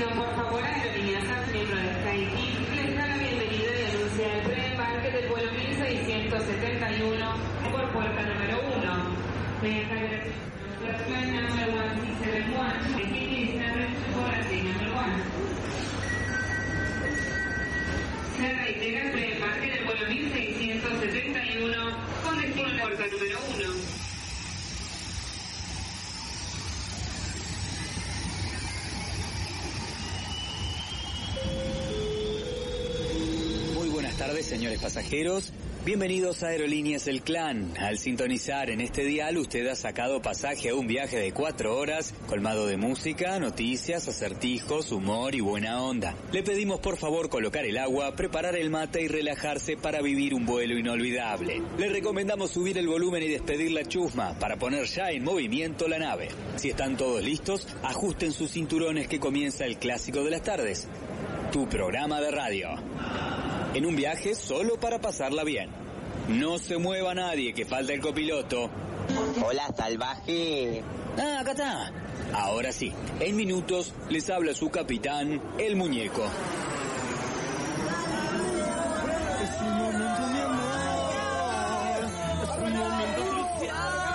Atención, por favor, Aerolíneas SAS, miembro de SkyTeam, les da la bienvenida y anuncia el preembarque del vuelo 1671 por puerta número 1. Flight number 1671, the city is established for a number 1. Se reitera el preembarque del vuelo 1671 con destino a la puerta número 1. Buenas tardes, señores pasajeros. Bienvenidos a Aerolíneas El Clan. Al sintonizar en este dial, usted ha sacado pasaje a un viaje de 4 horas, colmado de música, noticias, acertijos, humor y buena onda. Le pedimos por favor colocar el agua, preparar el mate y relajarse para vivir un vuelo inolvidable. Le recomendamos subir el volumen y despedir la chusma para poner ya en movimiento la nave. Si están todos listos, ajusten sus cinturones que comienza el clásico de las tardes. Tu programa de radio. En un viaje solo para pasarla bien. No se mueva nadie, que falta el copiloto. Hola, salvaje. Ah, acá está. Ahora sí, en minutos les habla su capitán, el muñeco.